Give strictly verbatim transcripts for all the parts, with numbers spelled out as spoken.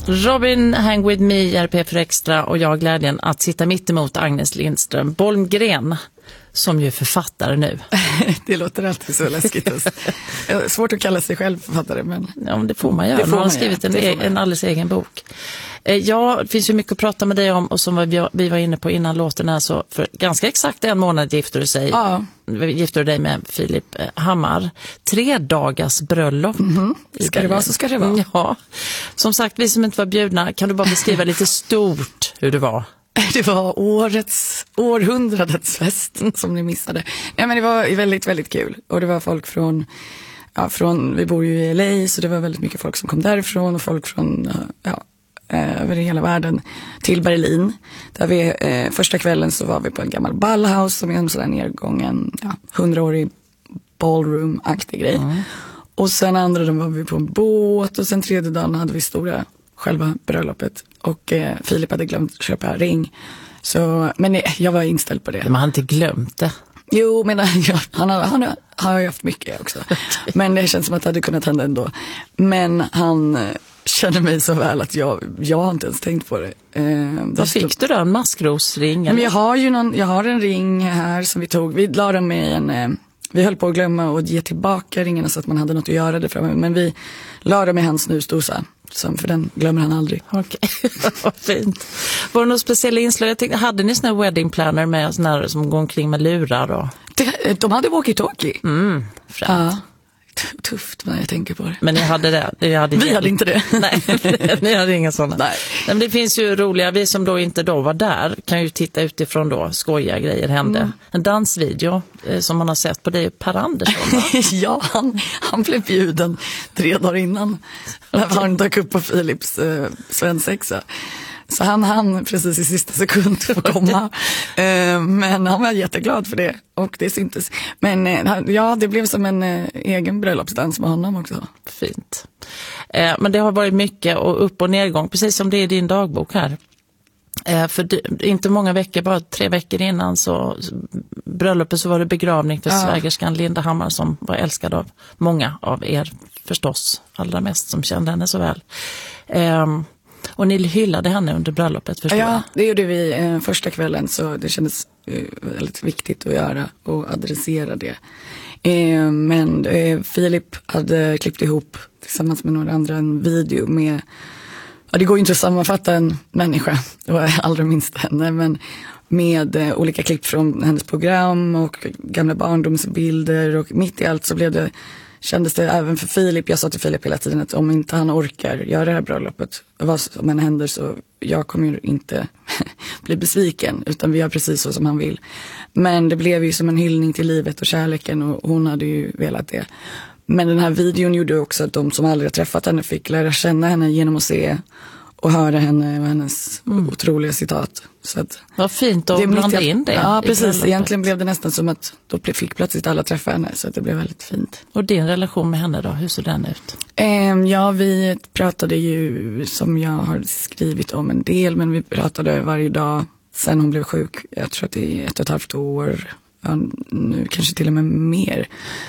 Robin Hang With Me, R P F Extra, och jag glädjen att sitta mitt emot Agnes Lindström Bolmgren, som ju är författare nu. Det låter alltid så läskigt. Svårt att kalla sig själv författare, men... Ja, men det får man göra. Man har skrivit en, e- en alldeles egen bok. Ja, det finns ju mycket att prata med dig om, och som vi var inne på innan låten här, så för ganska exakt en månad gifte du sig. Ja. Gifte du dig med Filip Hammar. Tre dagars bröllop. Mm-hmm. Ska det vara så ska det vara. Ja. Som sagt, vi som inte var bjudna, kan du bara beskriva lite stort hur det var? Det var årets, århundradets fest som ni missade. Nej, men det var väldigt, väldigt kul. Och det var folk från, ja, från, vi bor ju i L A, så det var väldigt mycket folk som kom därifrån, och folk från, ja, över hela världen till Berlin. Där vi, eh, första kvällen så var vi på en gammal ballhouse som är en sån där nedgången, ja, hundraårig ballroom-aktig grej. Mm. Och sen andra dagen var vi på en båt, och sen tredje dagen hade vi stora själva bröllopet, och eh, Filip hade glömt köpa ring. Så, men nej, jag var inställd på det. Men han hade inte glömt det. Jo, men ja, han, har, han har, har ju haft mycket också. Men det känns som att det hade kunnat hända ändå. Men han eh, känner mig så väl att jag, jag har inte ens tänkt på det. Eh, Vad fick stod... du då? En maskrosring? Men jag har ju någon, jag har en ring här som vi tog. Vi la den med en... Eh, vi höll på att glömma och ge tillbaka ringarna så att man hade något att göra det framme. Men vi la den med hans snusdosa. Som för den glömmer han aldrig. Okej, vad fint. Var det något speciella inslag? Jag tänkte, hade ni såna wedding planner med såna här som går omkring med lurar? Och... Det, de hade walkie-talkie. Mm, främt. Ja. Tufft när jag tänker på det. Men ni hade det? Ni hade vi hade inte det. Nej, ni hade inga sådana. Nej. Nej, men det finns ju roliga, vi som då inte då var där kan ju titta utifrån då, skojiga grejer hände. Mm. En dansvideo eh, som man har sett på dig, Per Andersson, va? Ja, han, han blev bjuden tre dagar innan. Okay. När han dök upp på Philips eh, svensexa. Så han hann precis i sista sekund få komma. uh, men han var jätteglad för det. Och det syntes. Men uh, ja, det blev som en uh, egen bröllopsdans med honom också. Fint. Uh, men det har varit mycket och upp- och nedgång. Precis som det är i din dagbok här. Uh, för du, inte många veckor, bara tre veckor innan så bröllopet så var det begravning för ja. svägerskan Linda Hammar, som var älskad av många av er förstås. Allra mest som kände henne så väl. Um, Och ni hyllade henne under bröllopet, förstår jag? Ja, det gjorde vi eh, första kvällen, så det kändes eh, väldigt viktigt att göra och adressera det. Eh, men eh, Filip hade klippt ihop tillsammans med några andra en video med, ja, det går ju inte att sammanfatta en människa, det var allra minst henne, men med eh, olika klipp från hennes program och gamla barndomsbilder, och mitt i allt så blev det, kändes det även för Filip, jag sa till Filip hela tiden att om inte han orkar göra det här bröllopet, vad som än händer, så jag kommer ju inte bli besviken, utan vi gör precis så som han vill. Men det blev ju som en hyllning till livet och kärleken, och hon hade ju velat det. Men den här videon gjorde också att de som aldrig träffat henne fick lära känna henne genom att se och höra henne och hennes mm. otroliga citat. Så att vad fint att blanda in det. Ja, precis. Egentligen blev det nästan som att då fick plötsligt alla träffa henne, så att det blev väldigt fint. Och din relation med henne då, hur såg den ut? Um, ja, vi pratade ju, som jag har skrivit om en del, men vi pratade varje dag sen hon blev sjuk. Jag tror att det är ett och ett halvt år, ja, nu kanske till och med mer.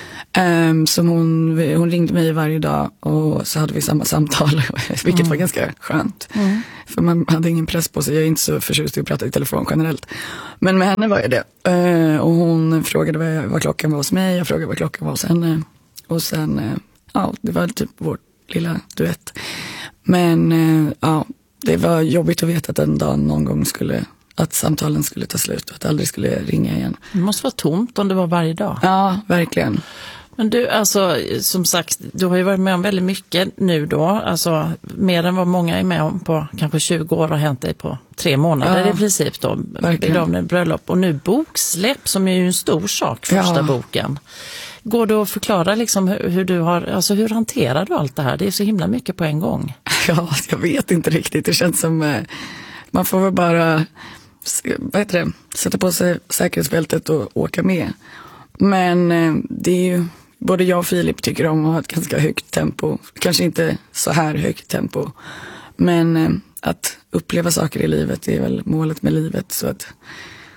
Um, som hon, hon ringde mig varje dag, och så hade vi samma samtal, vilket mm. var ganska skönt. Mm. För man hade ingen press på sig, jag är inte så förtjust i att prata i telefon generellt. Men med henne var jag det. Uh, och hon frågade vad, jag, vad klockan var hos mig, jag frågade vad klockan var hos henne. Och sen, uh, ja, det var typ vår lilla duett. Men uh, ja, det var jobbigt att veta att den dagen någon gång skulle, att samtalen skulle ta slut och att det aldrig skulle ringa igen. Det måste vara tomt om det var varje dag. Ja, verkligen. Men du, alltså, som sagt, du har ju varit med om väldigt mycket nu då. Alltså, mer än vad många är med om på kanske tjugo år har hänt dig på tre månader ja, i princip då. Begravning, bröllop. Och nu boksläpp, som är ju en stor sak, första ja. boken. Går det att förklara liksom hur, hur du har, alltså hur hanterar du allt det här? Det är så himla mycket på en gång. Ja, jag vet inte riktigt. Det känns som, eh, man får väl bara, vad heter det, sätta på sig säkerhetsbältet och åka med. Men eh, det är ju, både jag och Filip tycker om att ha ett ganska högt tempo. Kanske inte så här högt tempo. Men eh, att uppleva saker i livet är väl målet med livet. Så att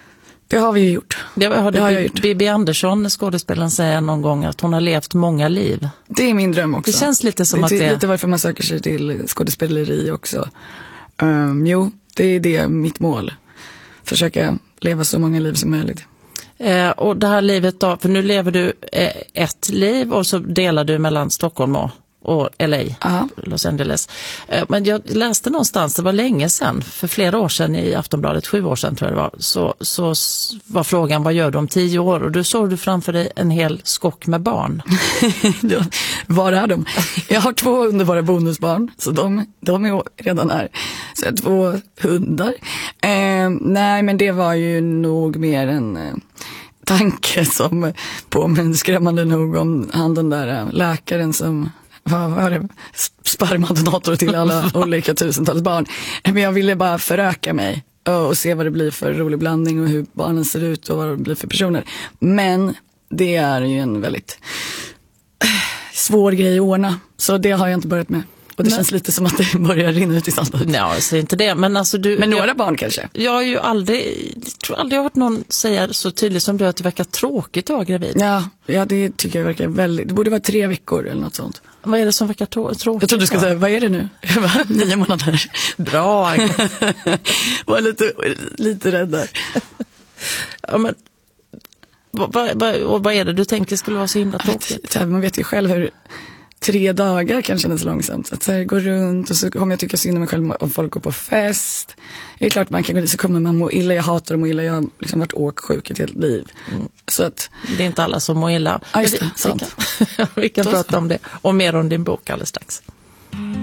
Det har vi ju gjort. Det har, det har jag gjort. Bibi Andersson, skådespelaren, säger någon gång att hon har levt många liv. Det är min dröm också. Det känns lite som det, att det... Lite varför man söker sig till skådespeleri också. Um, jo, det är det mitt mål. Försöka leva så många liv som möjligt. Eh, och det här livet då, för nu lever du eh, ett liv och så delar du mellan Stockholm och, och L A, Aha. Los Angeles. Eh, men jag läste någonstans, det var länge sedan, för flera år sedan i Aftonbladet, sju år sedan tror jag det var, så, så var frågan, vad gör du om tio år? Och då såg du framför dig en hel skock med barn. Ja, var är de? Jag har två underbara bonusbarn, så de, de är redan här. Så jag har två hundar. Eh, nej, men det var ju nog mer en eh, tanke som påminner skrämmande nog om han den där eh, läkaren som vad var det? Spermadonator till alla olika tusentals barn. Men jag ville bara föröka mig och se vad det blir för rolig blandning och hur barnen ser ut och vad det blir för personer. Men det är ju en väldigt svår grej att ordna. Så det har jag inte börjat med. Och det men, känns lite som att det börjar rinna ut i sanden. Nej, jag säger inte det. Men, alltså du, men några jag, barn kanske? Jag har ju aldrig, jag tror aldrig jag har hört någon säga så tydligt som du att det verkar tråkigt att vara gravid. Ja, ja, det tycker jag verkar väldigt. Det borde vara tre veckor eller något sånt. Vad är det som verkar tråkigt? Jag trodde du skulle säga, vad är det nu? Nio månader. Bra. Var lite, lite rädd där. Ja, men vad, vad, och vad är det du tänker skulle vara så himla tråkigt? Man vet ju själv hur tre dagar kan kännas långsamt. Att så här, gå runt och så kommer jag tycka synd om mig själv om folk går på fest. Det är klart man kan gå dit så kommer man må illa. Jag hatar att må illa. Jag har liksom varit åksjuk ett helt liv. Mm. Så att, det är inte alla som mår illa. Ja, just det, vi, vi kan, vi kan prata om det och mer om din bok alldeles strax.